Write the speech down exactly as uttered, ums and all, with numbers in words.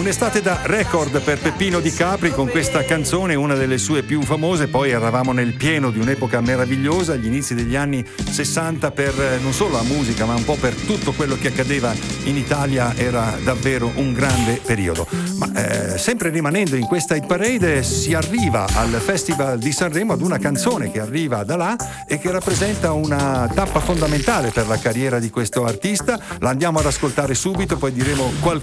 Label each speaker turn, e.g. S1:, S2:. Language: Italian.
S1: Un'estate da record per Peppino Di Capri con questa canzone, una delle sue più famose. Poi eravamo nel pieno di un'epoca meravigliosa, agli inizi degli anni sessanta, per non solo la musica ma un po' per tutto quello che accadeva in Italia. Era davvero un grande periodo. Ma eh, sempre rimanendo in questa hit parade, si arriva al Festival di Sanremo ad una canzone che arriva da là e che rappresenta una tappa fondamentale per la carriera di questo artista. La andiamo ad ascoltare subito, poi diremo qualcosa